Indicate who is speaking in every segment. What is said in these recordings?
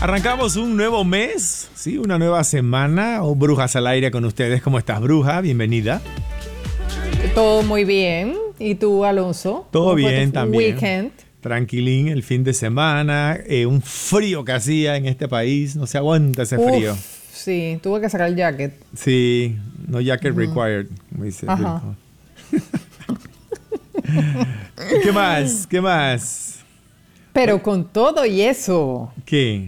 Speaker 1: Arrancamos un nuevo mes, ¿sí? Una nueva semana. Brujas al aire con ustedes. ¿Cómo estás, Bruja? Bienvenida.
Speaker 2: Todo muy bien. ¿Y tú, Alonso?
Speaker 1: Todo bien también.
Speaker 2: Weekend.
Speaker 1: Tranquilín el fin de semana. Un frío que hacía en este país. No se aguanta ese frío.
Speaker 2: Sí, tuve que sacar el jacket.
Speaker 1: Sí, no jacket required, como dice. ¿Qué más? ¿Qué más?
Speaker 2: Pero con todo y eso,
Speaker 1: ¿Qué?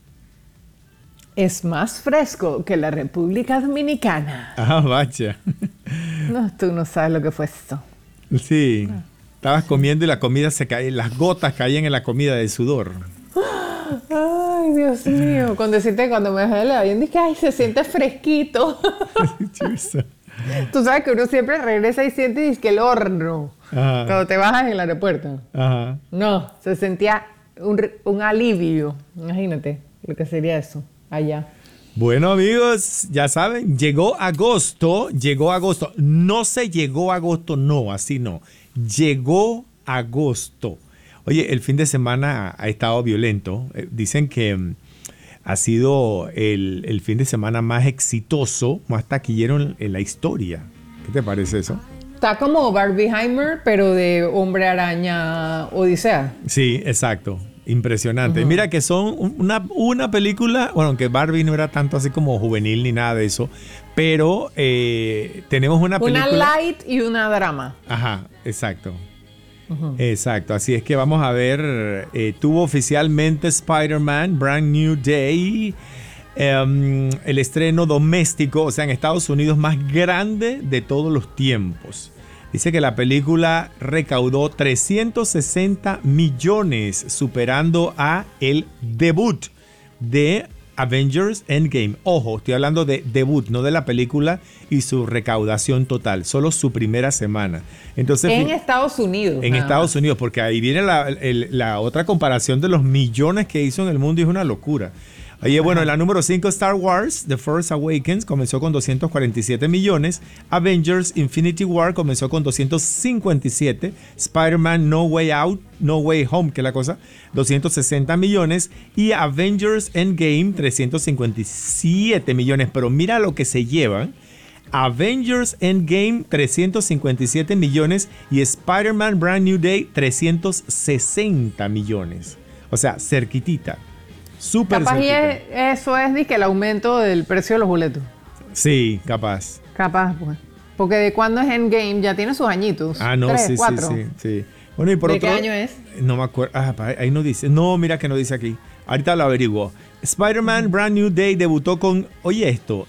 Speaker 2: es más fresco que la República Dominicana.
Speaker 1: Ah, vaya.
Speaker 2: No, tú no sabes lo que fue esto.
Speaker 1: Sí. Estabas comiendo y la comida se caía, las gotas caían en la comida de sudor.
Speaker 2: Ay, Dios mío. Con decirte, cuando me dejé el avión, dije, ay, se siente fresquito. Tú sabes que uno siempre regresa y siente dice, que el horno.
Speaker 1: Ajá.
Speaker 2: Cuando te bajas en el aeropuerto.
Speaker 1: Ajá.
Speaker 2: No, se sentía un alivio. Imagínate lo que sería eso allá.
Speaker 1: Bueno, amigos, ya saben, llegó agosto. No se llegó agosto, no, así no. Llegó agosto. Oye, el fin de semana ha estado violento. Dicen que ha sido el fin de semana más exitoso, más taquillero en la historia. ¿Qué te parece eso?
Speaker 2: Está como Barbieheimer, pero de Hombre Araña Odisea.
Speaker 1: Sí, exacto. Impresionante. Uh-huh. Mira que son una película, bueno, aunque Barbie no era tanto así como juvenil ni nada de eso, pero tenemos una película...
Speaker 2: Una light y una drama.
Speaker 1: Ajá, exacto. Uh-huh. Exacto, así es que vamos a ver, tuvo oficialmente Spider-Man Brand New Day, el estreno doméstico, o sea, en Estados Unidos más grande de todos los tiempos. Dice que la película recaudó 360 millones, superando a el debut de Avengers Endgame. Ojo, estoy hablando de debut, no de la película y su recaudación total, solo su primera semana. Entonces,
Speaker 2: en Estados Unidos.
Speaker 1: En Estados Unidos, porque ahí viene la otra comparación de los millones que hizo en el mundo y es una locura. Oye, bueno, en la número 5, Star Wars, The Force Awakens, comenzó con 247 millones. Avengers Infinity War comenzó con 257. Spider-Man No Way Home, que es la cosa, 260 millones. Y Avengers Endgame, 357 millones. Pero mira lo que se llevan. Avengers Endgame, 357 millones. Y Spider-Man Brand New Day, 360 millones. O sea, cerquitita. Súper
Speaker 2: capaz
Speaker 1: cerquita.
Speaker 2: Eso es de que el aumento del precio de los boletos.
Speaker 1: Sí, capaz.
Speaker 2: Capaz, pues. Porque de cuándo es Endgame ya tiene sus añitos.
Speaker 1: Ah, no,
Speaker 2: 3,
Speaker 1: sí,
Speaker 2: 4.
Speaker 1: sí. Bueno, y por
Speaker 2: ¿De
Speaker 1: otro,
Speaker 2: qué año es?
Speaker 1: No me acuerdo. Ahí no dice. No, mira que no dice aquí. Ahorita lo averiguo. Spider-Man Brand New Day debutó con, oye esto,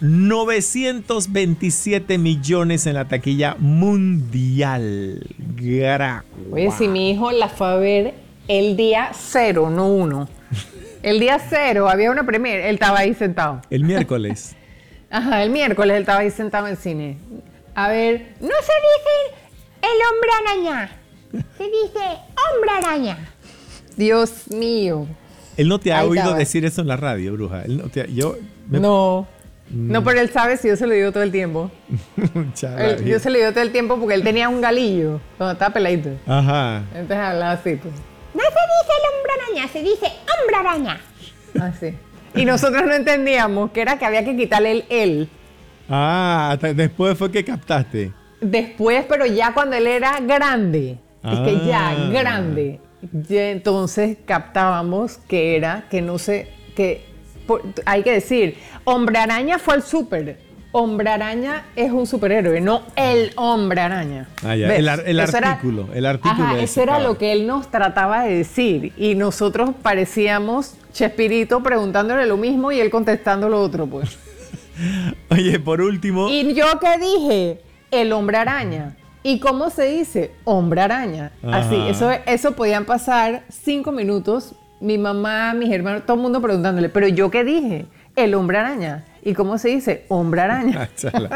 Speaker 1: 927 millones en la taquilla mundial.
Speaker 2: Oye, si mi hijo la fue a ver el día 0, no 1. El día 0 había una premiere, él estaba ahí sentado.
Speaker 1: El miércoles.
Speaker 2: Ajá, el miércoles él estaba ahí sentado en el cine. A ver, no se dice el hombre araña, se dice hombre araña. Dios mío.
Speaker 1: Él no te ha oído decir eso en la radio, Bruja. Él no te ha,
Speaker 2: No, pero él sabe si yo se lo digo todo el tiempo. Yo se lo digo todo el tiempo porque él tenía un galillo cuando estaba peladito.
Speaker 1: Ajá.
Speaker 2: Entonces hablaba así, pues.
Speaker 3: No se dice el hombre araña, se dice hombre araña.
Speaker 2: Así. Y nosotros no entendíamos que era que había que quitarle el él.
Speaker 1: Ah, después fue que captaste.
Speaker 2: Después, pero ya cuando él era grande. Es que ya, grande. Ya entonces captábamos que era, que no sé, hay que decir, Hombre Araña fue al súper. Hombre Araña es un superhéroe, no el Hombre Araña.
Speaker 1: Ah, ya. El artículo.
Speaker 2: Ajá, eso era lo que él nos trataba de decir. Y nosotros parecíamos Chespirito preguntándole lo mismo y él contestando lo otro, pues.
Speaker 1: Oye, por último...
Speaker 2: ¿Y yo qué dije? El Hombre Araña. ¿Y cómo se dice? Hombre Araña. Así, eso podían pasar 5 minutos. Mi mamá, mis hermanos, todo el mundo preguntándole, ¿pero yo qué dije? El Hombre Araña. ¿Y cómo se dice? Hombre Araña.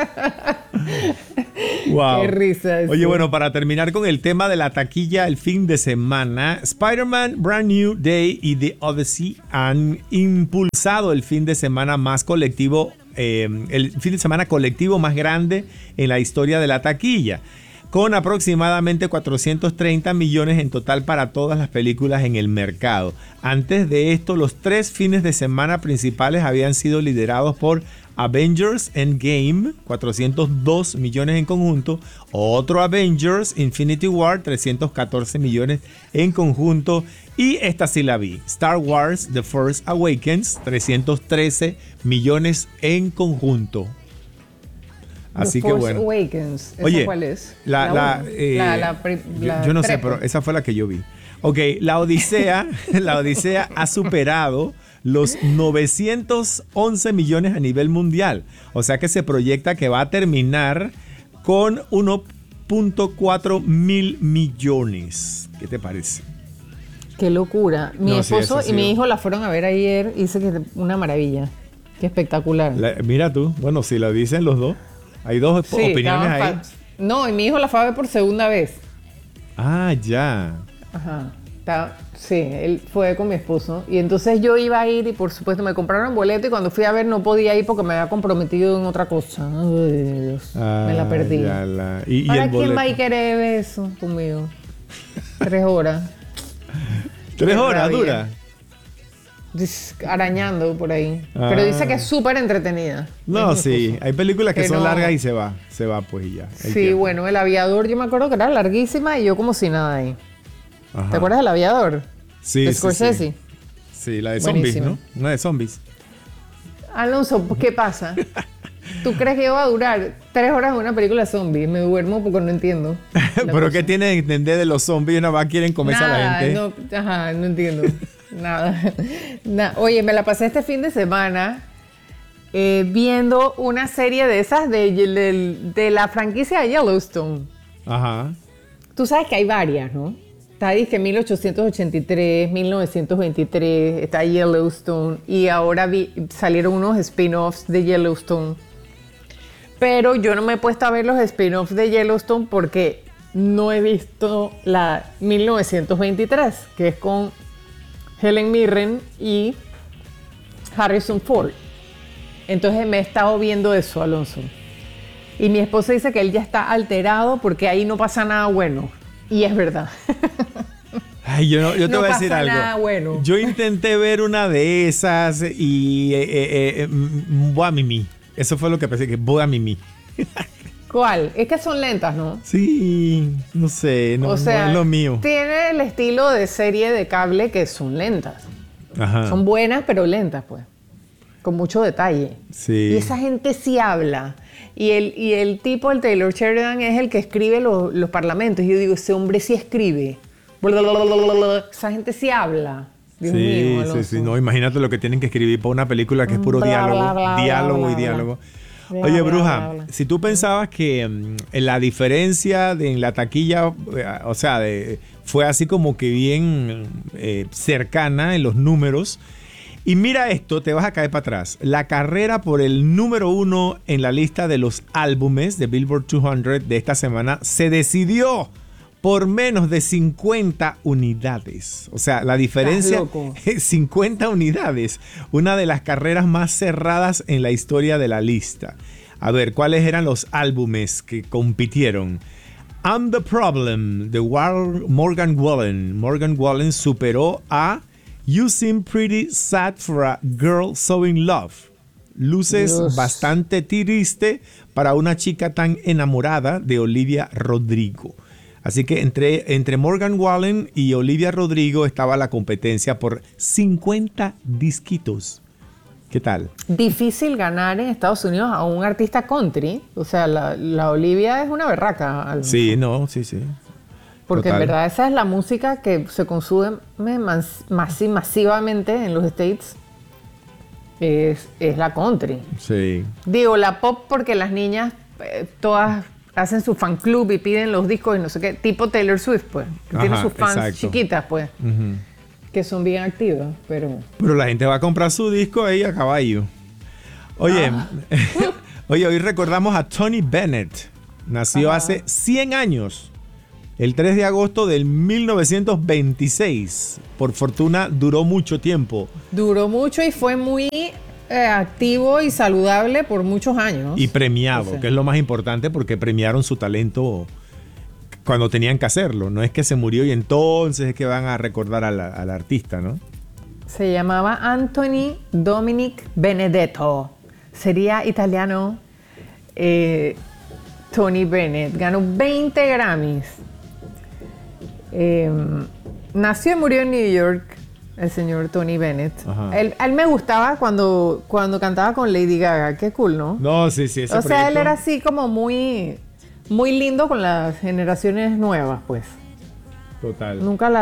Speaker 1: Wow.
Speaker 2: Qué risa eso.
Speaker 1: Oye, bueno, para terminar con el tema de la taquilla el fin de semana, Spider-Man Brand New Day y The Odyssey han impulsado el fin de semana más colectivo, el fin de semana colectivo más grande en la historia de la taquilla. con aproximadamente 430 millones en total para todas las películas en el mercado. Antes de esto, los 3 fines de semana principales habían sido liderados por Avengers Endgame, 402 millones en conjunto. Otro Avengers Infinity War, 314 millones en conjunto. Y esta sí la vi, Star Wars The Force Awakens, 313 millones en conjunto. Así que bueno.
Speaker 2: Awakens. ¿Esa
Speaker 1: oye,
Speaker 2: cuál es?
Speaker 1: Yo no sé, pero esa fue la que yo vi. Ok, la Odisea ha superado los 911 millones a nivel mundial. O sea que se proyecta que va a terminar con 1.4 mil millones. ¿Qué te parece?
Speaker 2: Qué locura. Mi esposo y mi hijo la fueron a ver ayer y dice que es una maravilla. Qué espectacular.
Speaker 1: Mira tú, bueno, si lo dicen los dos. Hay dos opiniones ahí.
Speaker 2: No, y mi hijo la fue a ver por segunda vez.
Speaker 1: Ah, ya.
Speaker 2: Ajá. Sí, él fue con mi esposo. Y entonces yo iba a ir y por supuesto me compraron boleto y cuando fui a ver no podía ir porque me había comprometido en otra cosa. Ay, Dios. Me la perdí.
Speaker 1: ¿Y
Speaker 2: ¿Para
Speaker 1: el
Speaker 2: quién
Speaker 1: boleto?
Speaker 2: va a querer ver eso conmigo? 3 horas.
Speaker 1: 3 horas dura.
Speaker 2: Arañando por ahí. Pero dice que es súper entretenida.
Speaker 1: No, sí. Hay películas que son
Speaker 2: no.
Speaker 1: largas y se va pues y ya.
Speaker 2: Sí, bueno, El Aviador yo me acuerdo que era larguísima y yo como si nada ahí.
Speaker 1: Ajá.
Speaker 2: ¿Te acuerdas del Aviador?
Speaker 1: Sí,
Speaker 2: de
Speaker 1: sí,
Speaker 2: Scorsese.
Speaker 1: sí. Sí, la de zombies,
Speaker 2: Buenísima.
Speaker 1: ¿no? Una de zombies.
Speaker 2: Alonso, ¿qué pasa? ¿Tú crees que yo voy a durar 3 horas en una película zombie? Me duermo porque no entiendo.
Speaker 1: ¿Pero qué tiene que entender de los zombies? Una vez quieren comerse a la gente.
Speaker 2: No entiendo. Nada. Oye, me la pasé este fin de semana viendo una serie de esas de la franquicia de Yellowstone.
Speaker 1: Ajá.
Speaker 2: Tú sabes que hay varias, ¿no? Está dizque 1883, 1923, está Yellowstone y ahora salieron unos spin-offs de Yellowstone. Pero yo no me he puesto a ver los spin-offs de Yellowstone porque no he visto la 1923, que es con Helen Mirren y Harrison Ford. Entonces me he estado viendo eso, Alonso. Y mi esposo dice que él ya está alterado porque ahí no pasa nada bueno. Y es verdad.
Speaker 1: Ay, yo te
Speaker 2: No
Speaker 1: voy a decir
Speaker 2: pasa
Speaker 1: algo.
Speaker 2: nada bueno.
Speaker 1: Yo intenté ver una de esas y Boa Mimi. Eso fue lo que pensé, que Boa Mimi.
Speaker 2: ¿Cuál? Es que son lentas, ¿no?
Speaker 1: Sí, no sé, no,
Speaker 2: O sea,
Speaker 1: no es lo mío.
Speaker 2: tiene el estilo de serie de cable que son lentas.
Speaker 1: Ajá.
Speaker 2: Son buenas, pero lentas, pues. Con mucho detalle.
Speaker 1: Sí.
Speaker 2: Y esa gente sí habla. Y el tipo, el Taylor Sheridan, es el que escribe los parlamentos. Y yo digo, ese hombre sí escribe. Esa gente sí habla. Dios mío, Alonso.
Speaker 1: sí. No, imagínate lo que tienen que escribir para una película que es puro diálogo. Oye, Bruja, si tú pensabas que en la diferencia en la taquilla, o sea, fue así como que bien cercana en los números, y mira esto, te vas a caer para atrás. La carrera por el número 1 en la lista de los álbumes de Billboard 200 de esta semana se decidió por menos de 50 unidades. O sea, la diferencia es 50 unidades. Una de las carreras más cerradas en la historia de la lista. A ver, ¿cuáles eran los álbumes que compitieron? I'm the Problem de Morgan Wallen. Morgan Wallen superó a You Seem Pretty Sad for a Girl So in Love. Luces
Speaker 2: Dios.
Speaker 1: bastante triste para una chica tan enamorada de Olivia Rodrigo. Así que entre Morgan Wallen y Olivia Rodrigo estaba la competencia por 50 disquitos. ¿Qué tal?
Speaker 2: Difícil ganar en Estados Unidos a un artista country. O sea, la Olivia es una berraca, Alonso.
Speaker 1: Sí, no, sí.
Speaker 2: Porque
Speaker 1: Total.
Speaker 2: en verdad esa es la música que se consume masivamente en los States. Es la country.
Speaker 1: Sí.
Speaker 2: Digo, la pop porque las niñas todas hacen su fan club y piden los discos y no sé qué. Tipo Taylor Swift, pues. Que tiene
Speaker 1: Ajá,
Speaker 2: sus fans
Speaker 1: exacto.
Speaker 2: chiquitas, pues.
Speaker 1: Ujú.
Speaker 2: Que son bien activas, pero...
Speaker 1: Pero la gente va a comprar su disco ahí a caballo. Oye, oye, hoy recordamos a Tony Bennett. Nació hace 100 años. El 3 de agosto del 1926. Por fortuna, duró mucho tiempo.
Speaker 2: Duró mucho y fue muy activo y saludable por muchos años.
Speaker 1: Y premiado,
Speaker 2: O sea.
Speaker 1: que es lo más importante porque premiaron su talento cuando tenían que hacerlo. No es que se murió y entonces es que van a recordar al artista, ¿no?
Speaker 2: Se llamaba Anthony Dominic Benedetto. Sería italiano. Tony Bennett. Ganó 20 Grammys. Nació y murió en New York el señor Tony Bennett. Él me gustaba cuando cantaba con Lady Gaga. Qué cool, ¿no?
Speaker 1: No, sí, ese
Speaker 2: O sea,
Speaker 1: proyecto.
Speaker 2: él era así como muy lindo con las generaciones nuevas, pues.
Speaker 1: Total.
Speaker 2: Nunca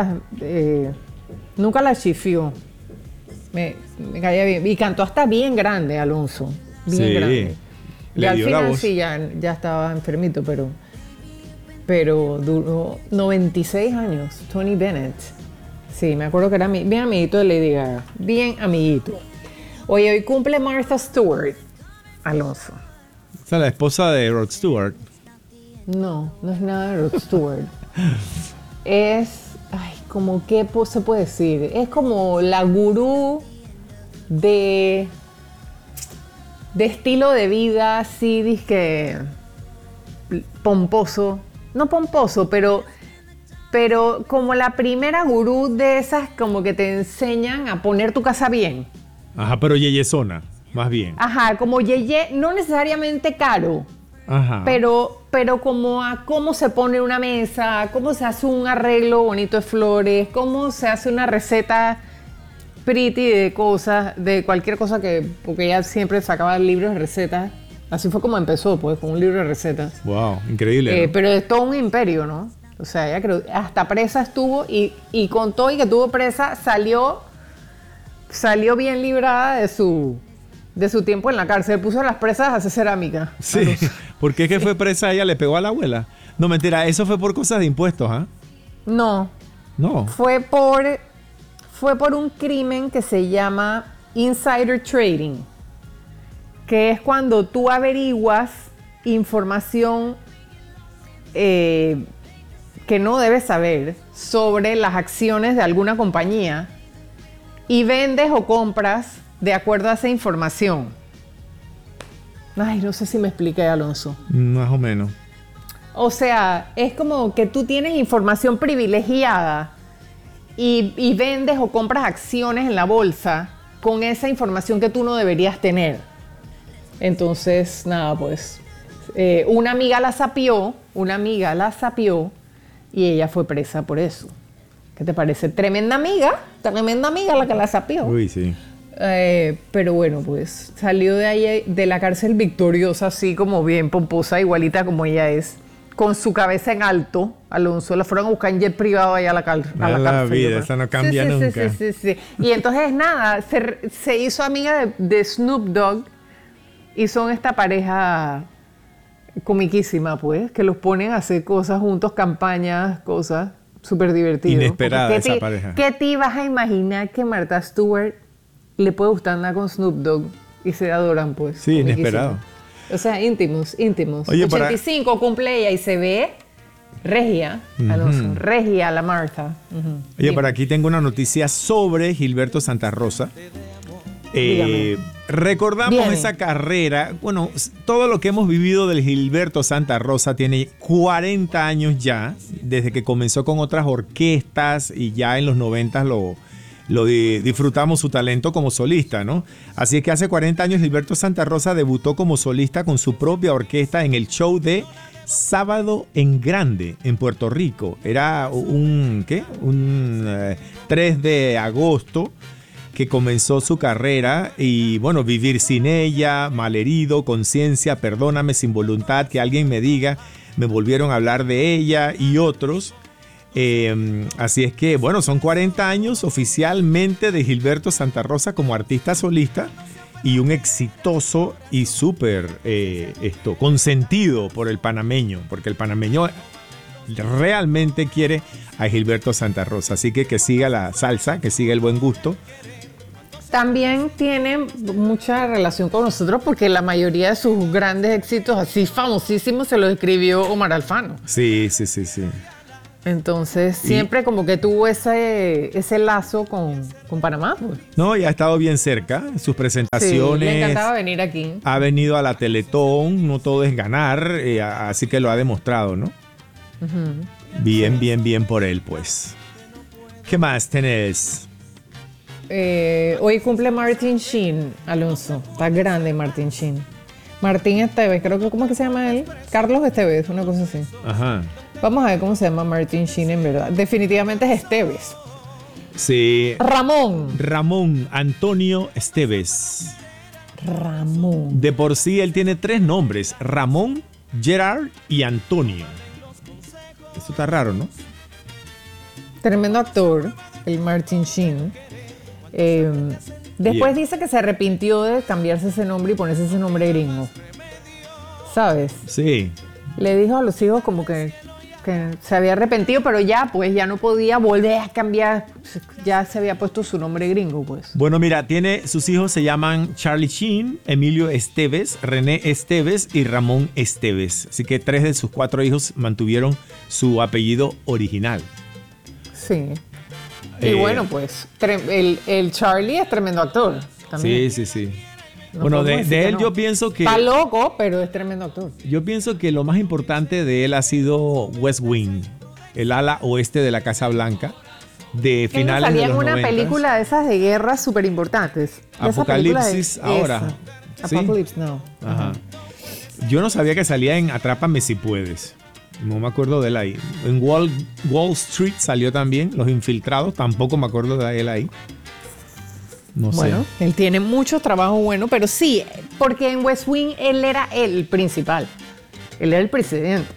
Speaker 2: las chifió. Me caía bien. Y cantó hasta bien grande, Alonso. Bien grande.
Speaker 1: Le
Speaker 2: Ya al
Speaker 1: dio la
Speaker 2: final
Speaker 1: voz.
Speaker 2: sí, ya estaba enfermito, pero duró 96 años. Tony Bennett. Sí, me acuerdo que era bien amiguito de Lady Gaga. Bien amiguito. Oye, hoy cumple Martha Stewart, Alonso.
Speaker 1: Esa es la esposa de Rod Stewart.
Speaker 2: No es nada de Rod Stewart. Es, como qué se puede decir. Es como la gurú de estilo de vida, así, disque pomposo. No pomposo, pero como la primera gurú de esas como que te enseñan a poner tu casa bien.
Speaker 1: Ajá, pero yeyezona, más bien.
Speaker 2: Ajá, como yeye, no necesariamente caro.
Speaker 1: Ajá.
Speaker 2: Pero como a cómo se pone una mesa, cómo se hace un arreglo bonito de flores, cómo se hace una receta pretty de cosas, de cualquier cosa porque ella siempre sacaba libros de recetas. Así fue como empezó, pues, con un libro de recetas.
Speaker 1: Wow, increíble, ¿no?
Speaker 2: Pero es todo un imperio, ¿no? O sea, ella creo, hasta presa estuvo y con todo y que tuvo presa, salió bien librada de su tiempo en la cárcel. Puso a las presas a hacer cerámica.
Speaker 1: Sí, porque es que fue presa, ella le pegó a la abuela. No, mentira, eso fue por cosas de impuestos, ¿ah?
Speaker 2: No,
Speaker 1: No.
Speaker 2: fue por un crimen que se llama insider trading, que es cuando tú averiguas información que no debes saber sobre las acciones de alguna compañía y vendes o compras de acuerdo a esa información. Ay, no sé si me expliqué, Alonso.
Speaker 1: Más o menos.
Speaker 2: O sea, es como que tú tienes información privilegiada y vendes o compras acciones en la bolsa con esa información que tú no deberías tener. Entonces, nada, pues, una amiga la sapió y ella fue presa por eso. ¿Qué te parece? Tremenda amiga la que la sapió.
Speaker 1: Uy, sí.
Speaker 2: Pero bueno, pues salió de ahí, de la cárcel victoriosa, así como bien pomposa, igualita como ella es, con su cabeza en alto. Alonso, la fueron a buscar en jet privado allá a la cárcel.
Speaker 1: La vida, esa no cambia nunca.
Speaker 2: Sí. Y entonces nada, se hizo amiga de Snoop Dogg y son esta pareja comiquísima, pues, que los ponen a hacer cosas juntos, campañas, cosas súper divertidas.
Speaker 1: Inesperada esa pareja.
Speaker 2: ¿Qué te ibas a imaginar que Martha Stewart le puede gustar andar con Snoop Dogg y se adoran, pues?
Speaker 1: Sí, inesperado.
Speaker 2: O sea, íntimos.
Speaker 1: Oye,
Speaker 2: 85 cumple ella y se ve regia, Alonso, regia la Martha.
Speaker 1: Oye, por aquí tengo una noticia sobre Gilberto Santa Rosa. Recordamos
Speaker 2: Viene.
Speaker 1: esa carrera. Bueno, todo lo que hemos vivido del Gilberto Santa Rosa tiene 40 años ya, desde que comenzó con otras orquestas y ya en los 90 disfrutamos su talento como solista, ¿no? Así es que hace 40 años Gilberto Santa Rosa debutó como solista con su propia orquesta en el show de Sábado en Grande en Puerto Rico. Era un 3 de agosto que comenzó su carrera y bueno, Vivir sin ella, Malherido, Conciencia, Perdóname, Sin Voluntad, Que alguien me diga, Me volvieron a hablar de ella y otros. Así es que bueno, son 40 años oficialmente de Gilberto Santa Rosa como artista solista y un exitoso y súper consentido por el panameño, porque el panameño realmente quiere a Gilberto Santa Rosa, así que siga la salsa, que siga el buen gusto.
Speaker 2: También tiene mucha relación con nosotros porque la mayoría de sus grandes éxitos así famosísimos se los escribió Omar Alfano.
Speaker 1: Sí.
Speaker 2: Entonces siempre como que tuvo ese lazo con Panamá, pues.
Speaker 1: No, y ha estado bien cerca en sus presentaciones.
Speaker 2: Sí, le encantaba venir aquí.
Speaker 1: Ha venido a la Teletón, no todo es ganar, así que lo ha demostrado, ¿no? Bien, bien, bien por él, pues. ¿Qué más tenés?
Speaker 2: Hoy cumple Martin Sheen, Alonso. Está grande Martin Sheen. Martín Esteves, creo que, ¿cómo es que se llama él? Carlos Esteves, una cosa así.
Speaker 1: Ajá.
Speaker 2: Vamos a ver cómo se llama Martin Sheen en verdad. Definitivamente es Esteves.
Speaker 1: Sí.
Speaker 2: Ramón
Speaker 1: Antonio Esteves.
Speaker 2: Ramón.
Speaker 1: De por sí él tiene 3 nombres: Ramón, Gerard y Antonio. Eso está raro, ¿no?
Speaker 2: Tremendo actor, el Martin Sheen. Después dice que se arrepintió de cambiarse ese nombre y ponerse ese nombre gringo. ¿Sabes?
Speaker 1: Sí.
Speaker 2: Le dijo a los hijos como que se había arrepentido, pero ya, pues, ya no podía volver a cambiar. Ya se había puesto su nombre gringo, pues.
Speaker 1: Bueno, mira, sus hijos se llaman Charlie Sheen, Emilio Esteves, René Esteves y Ramón Esteves. Así que 3 de sus 4 hijos mantuvieron su apellido original.
Speaker 2: Sí. Y bueno, pues, el Charlie es tremendo actor también.
Speaker 1: Sí.
Speaker 2: No
Speaker 1: bueno,
Speaker 2: podemos decir
Speaker 1: de
Speaker 2: que
Speaker 1: él
Speaker 2: no.
Speaker 1: yo pienso que...
Speaker 2: Está loco, pero es tremendo actor.
Speaker 1: Yo pienso que lo más importante de él ha sido West Wing, el ala oeste de la Casa Blanca, de
Speaker 2: Él
Speaker 1: finales
Speaker 2: salía
Speaker 1: de los
Speaker 2: en una
Speaker 1: 90s.
Speaker 2: película de esas de guerras súper importantes.
Speaker 1: Apocalipsis ahora. ¿Sí?
Speaker 2: Apocalypse Now.
Speaker 1: Ajá. Yo no sabía que salía en Atrápame si puedes. No me acuerdo de él ahí. En Wall Street salió también, Los Infiltrados, tampoco me acuerdo de él ahí. No
Speaker 2: Bueno,
Speaker 1: sé.
Speaker 2: él tiene muchos trabajos buenos, pero sí, porque en West Wing él era el principal. Él era el presidente.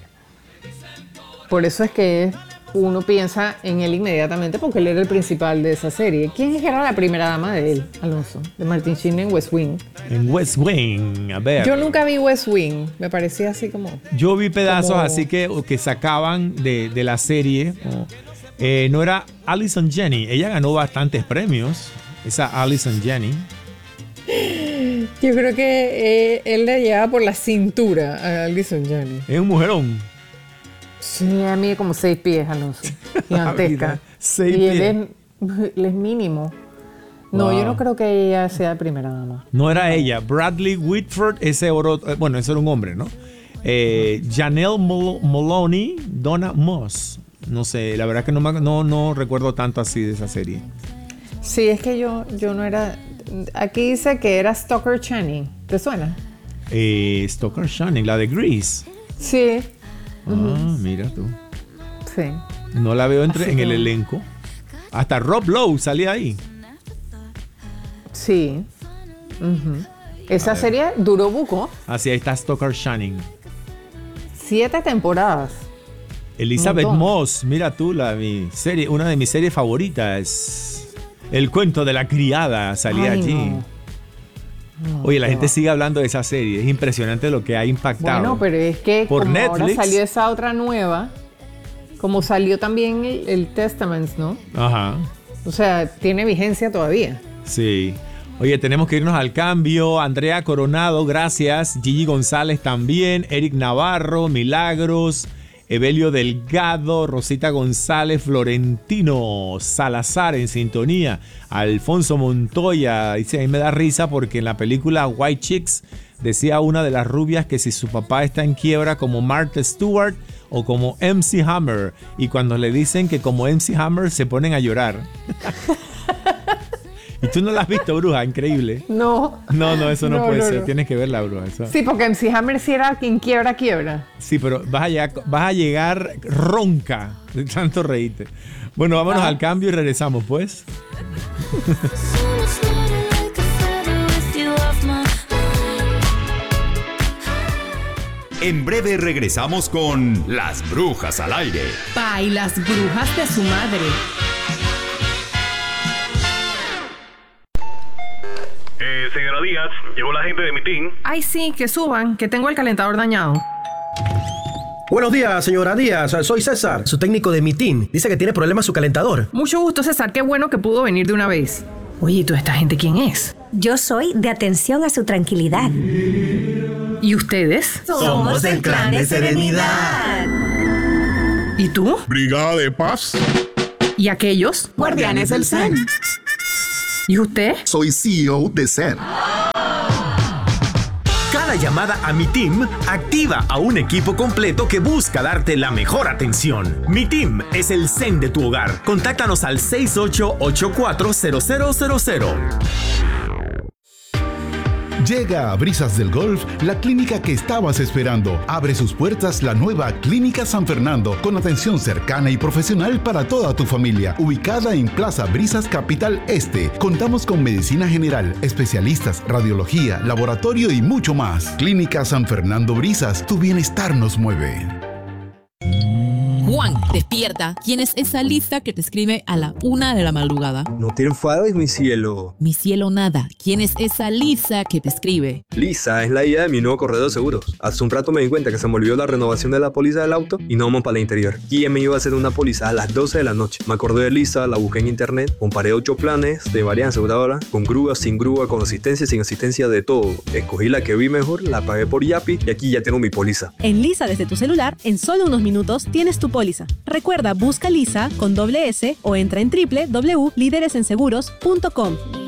Speaker 2: Por eso es que uno piensa en él inmediatamente, porque él era el principal de esa serie. ¿Quién era la primera dama de él, Alonso? De Martin Sheen en West Wing.
Speaker 1: En West Wing, a ver.
Speaker 2: Yo nunca vi West Wing. Me parecía así como...
Speaker 1: Yo vi pedazos
Speaker 2: como-
Speaker 1: así que sacaban de la serie. No era Allison Janney. Ella ganó bastantes premios. Esa Allison Janney.
Speaker 2: Yo creo que él le llevaba por la cintura a Allison Janney.
Speaker 1: Es un mujerón.
Speaker 2: Sí, a mí como 6 pies, Alonso. Gigantesca.
Speaker 1: Mira, 6
Speaker 2: y
Speaker 1: pies.
Speaker 2: él es mínimo. No,
Speaker 1: Wow.
Speaker 2: yo no creo que ella sea primera dama.
Speaker 1: No era ella. Bradley Whitford, ese era un hombre, ¿no? Janelle Moloney, Donna Moss. No sé, la verdad que no recuerdo tanto así de esa serie.
Speaker 2: Sí, es que yo no era... Aquí dice que era Stoker Channing. ¿Te suena?
Speaker 1: Stoker Channing, la de Grease.
Speaker 2: Sí,
Speaker 1: Ah, mira tú.
Speaker 2: sí.
Speaker 1: No la veo
Speaker 2: Así
Speaker 1: en el
Speaker 2: que-
Speaker 1: elenco. Hasta Rob Lowe salía ahí.
Speaker 2: Sí. Ujú. Esa serie duró buco.
Speaker 1: Así ahí está Stoker Channing.
Speaker 2: 7 temporadas.
Speaker 1: Elizabeth
Speaker 2: Montón.
Speaker 1: Moss, mira tú, una de mis series favoritas. El cuento de la criada salía
Speaker 2: Ay,
Speaker 1: allí.
Speaker 2: no. No,
Speaker 1: Oye, la
Speaker 2: qué
Speaker 1: gente
Speaker 2: va.
Speaker 1: sigue hablando de esa serie. Es impresionante lo que ha impactado.
Speaker 2: Bueno, pero es que
Speaker 1: Por
Speaker 2: como ahora
Speaker 1: Netflix.
Speaker 2: salió esa otra nueva, como salió también el Testaments, ¿no?
Speaker 1: Ajá,
Speaker 2: O sea, tiene vigencia todavía.
Speaker 1: sí. Oye, tenemos que irnos al cambio. Andrea Coronado, gracias. Gigi González también. Eric Navarro, Milagros. Evelio Delgado, Rosita González, Florentino Salazar en sintonía. Alfonso Montoya dice: a mí me da risa porque en la película White Chicks decía una de las rubias que si su papá está en quiebra como Martha Stewart o como MC Hammer, y cuando le dicen que como MC Hammer se ponen a llorar. Y tú no la has visto, bruja, increíble.
Speaker 2: No.
Speaker 1: No, eso no, puede ser.
Speaker 2: no.
Speaker 1: Tienes que verla, bruja. Eso.
Speaker 2: Sí, porque MC Hammer sí era quien quiebra, quiebra.
Speaker 1: Sí, pero vas a llegar ronca de tanto reírte. Bueno, vámonos al cambio y regresamos, pues.
Speaker 4: En breve regresamos con Las Brujas al Aire.
Speaker 5: Pa y las brujas de su madre.
Speaker 6: Señora Díaz, llegó la gente de mi team.
Speaker 5: Ay, sí, que suban, que tengo el calentador dañado.
Speaker 7: Buenos días, señora Díaz. Soy César, su técnico de Mitin. Dice que tiene problemas su calentador.
Speaker 5: Mucho gusto, César, qué bueno que pudo venir de una vez. Oye, ¿y toda esta gente quién es?
Speaker 8: Yo soy de atención a su tranquilidad.
Speaker 5: ¿Y ustedes?
Speaker 8: Somos del Clan de Serenidad.
Speaker 5: ¿Y tú?
Speaker 9: Brigada de Paz.
Speaker 5: ¿Y aquellos?
Speaker 8: Guardianes del Zen.
Speaker 5: ¿Y usted?
Speaker 9: Soy CEO de Zen.
Speaker 7: Cada
Speaker 9: Cada llamada a Mi Team activa a un equipo completo que busca darte la mejor atención. Mi Team es el zen de tu hogar. Contáctanos al 68840000.
Speaker 10: Llega a Brisas del Golf la clínica que estabas esperando. Abre sus puertas la nueva Clínica San Fernando, con atención cercana y profesional para toda tu familia. Ubicada en Plaza Brisas, Capital Este. Contamos con medicina general, especialistas, radiología, laboratorio y mucho más. Clínica San Fernando Brisas, tu bienestar nos mueve.
Speaker 11: Juan, despierta. ¿Quién es esa Lisa que te escribe a la 1 de la madrugada?
Speaker 12: No te enfades, mi cielo.
Speaker 11: Mi cielo nada. ¿Quién es esa Lisa que te escribe?
Speaker 12: Lisa es la idea de mi nuevo corredor de seguros. Hace un rato me di cuenta que se me olvidó la renovación de la póliza del auto y no vamos para el interior. ¿Quién me iba a hacer una póliza a las 12 de la noche? Me acordé de Lisa, la busqué en internet, comparé 8 planes de varias aseguradoras, con grúa, sin grúa, con asistencia, sin asistencia, de todo. Escogí la que vi mejor, la pagué por Yapi y aquí ya tengo mi póliza.
Speaker 13: En Lisa desde tu celular, en solo unos minutos tienes tu póliza. Recuerda, busca Lisa con doble S o entra en www.lideresenseguros.com.